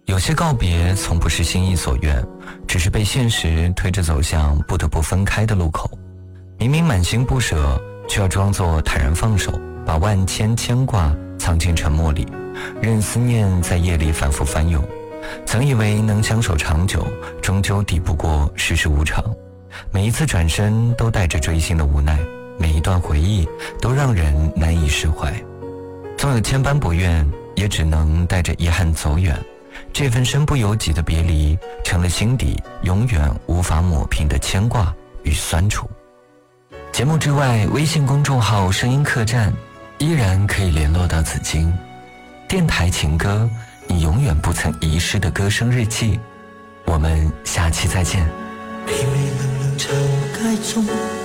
有些告别从不是心意所愿，只是被现实推着走向不得不分开的路口。明明满心不舍，却要装作坦然放手，把万千牵挂藏进沉默里，任思念在夜里反复翻涌。曾以为能相守长久，终究抵不过世事无常。每一次转身都带着锥心的无奈，每一段回忆都让人难以释怀。纵有千般不愿，也只能带着遗憾走远。这份身不由己的别离，成了心底永远无法抹平的牵挂与酸楚。节目之外，微信公众号声音客栈依然可以联络到紫金。电台情歌，你永远不曾遗失的歌声日记。我们下期再见。 疲惫冷冷潮盖中